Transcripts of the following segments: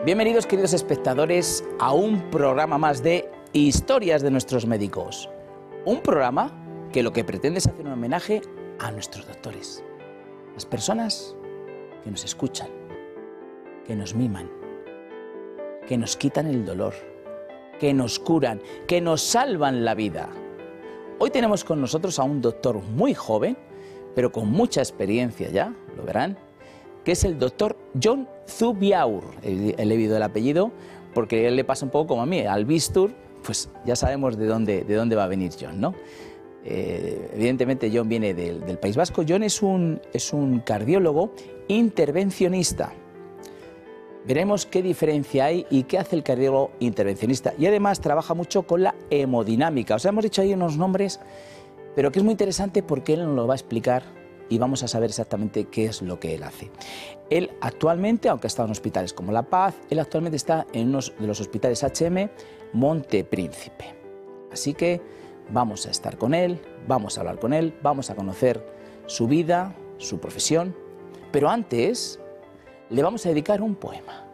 Bienvenidos, queridos espectadores, a un programa más de Historias de nuestros médicos. Un programa que lo que pretende es hacer un homenaje a nuestros doctores, las personas que nos escuchan, que nos miman, que nos quitan el dolor, que nos curan, que nos salvan la vida. Hoy tenemos con nosotros a un doctor muy joven, pero con mucha experiencia ya, lo verán, que es el doctor John Zubiaur. He leído el apellido porque él le pasa un poco como a mí, al Bistur, pues ya sabemos de dónde va a venir John, ¿no? Evidentemente John viene del País Vasco. John es un cardiólogo intervencionista. Veremos qué diferencia hay y qué hace el cardiólogo intervencionista. Y además trabaja mucho con la hemodinámica. Os hemos dicho ahí unos nombres, pero que es muy interesante porque él nos lo va a explicar y vamos a saber exactamente qué es lo que él hace. Él actualmente, aunque ha estado en hospitales como La Paz, él actualmente está en uno de los hospitales HM Monte Príncipe. Así que vamos a estar con él, vamos a hablar con él, vamos a conocer su vida, su profesión, pero antes le vamos a dedicar un poema.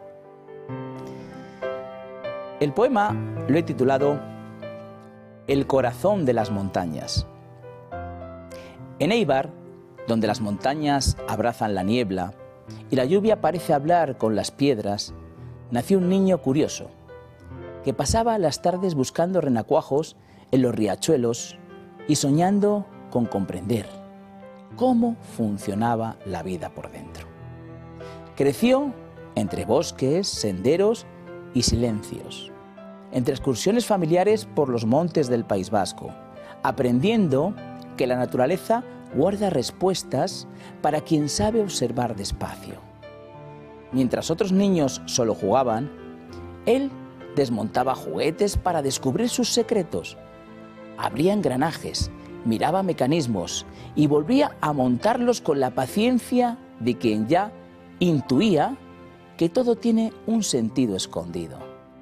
El poema lo he titulado El corazón de las montañas. En Eibar, donde las montañas abrazan la niebla y la lluvia parece hablar con las piedras, nació un niño curioso, que pasaba las tardes buscando renacuajos en los riachuelos y soñando con comprender cómo funcionaba la vida por dentro. Creció entre bosques, senderos y silencios, entre excursiones familiares por los montes del País Vasco, aprendiendo que la naturaleza guarda respuestas para quien sabe observar despacio. Mientras otros niños solo jugaban, él desmontaba juguetes para descubrir sus secretos, abría engranajes, miraba mecanismos y volvía a montarlos con la paciencia de quien ya intuía que todo tiene un sentido escondido.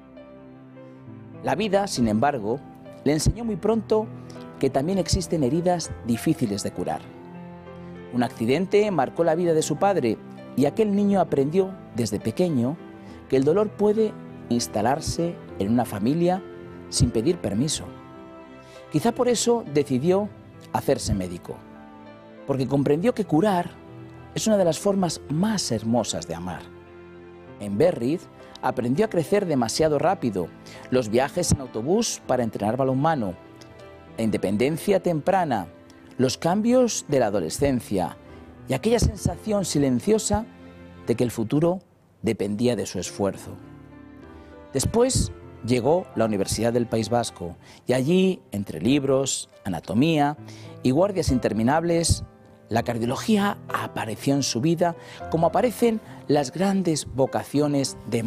La vida, sin embargo, le enseñó muy pronto que también existen heridas difíciles de curar. Un accidente marcó la vida de su padre y aquel niño aprendió desde pequeño que el dolor puede instalarse en una familia sin pedir permiso. Quizá por eso decidió hacerse médico, porque comprendió que curar es una de las formas más hermosas de amar. En Berriz aprendió a crecer demasiado rápido, los viajes en autobús para entrenar balonmano, la independencia temprana, los cambios de la adolescencia y aquella sensación silenciosa de que el futuro dependía de su esfuerzo. Después llegó la Universidad del País Vasco y allí, entre libros, anatomía y guardias interminables, la cardiología apareció en su vida como aparecen las grandes vocaciones de